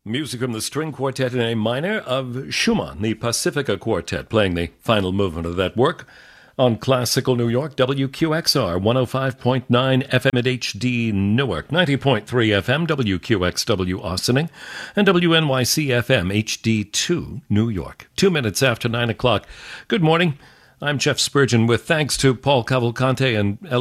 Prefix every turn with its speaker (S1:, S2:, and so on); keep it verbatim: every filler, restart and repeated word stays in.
S1: Music from the string quartet in A minor of Schumann, the Pacifica Quartet, playing the final movement of that work on Classical New York, W Q X R, one oh five point nine F M at H D Newark, ninety point three F M, W Q X W Austining, and W N Y C F M, H D two New York. Two minutes after nine o'clock. Good morning. I'm Jeff Spurgeon with thanks to Paul Cavalcante and